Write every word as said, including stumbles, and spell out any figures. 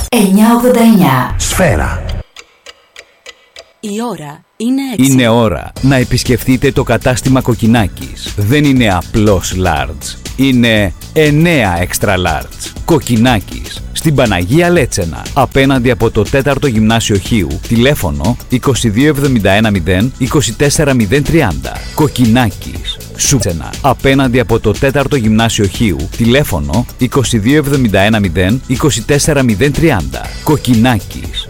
εννιακόσια ογδόντα εννιά. Σφαίρα. Η ώρα είναι έξι. Είναι ώρα να επισκεφτείτε το κατάστημα Κοκκινάκης. Δεν είναι απλώς large. Είναι εννέα extra large. Κοκκινάκης. Στην Παναγία Λέτσενα. Απέναντι από το τέταρτο Γυμνάσιο Χίου. Τηλέφωνο είκοσι δύο εβδομήντα ένα μηδέν είκοσι τέσσερα μηδέν τριάντα. Κοκκινάκης. Σούτσενα. Απέναντι από το τέταρτο Γυμνάσιο Χίου. Τηλέφωνο είκοσι δύο εβδομήντα ένα μηδέν είκοσι τέσσερα μηδέν τριάντα. Κοκκινάκης.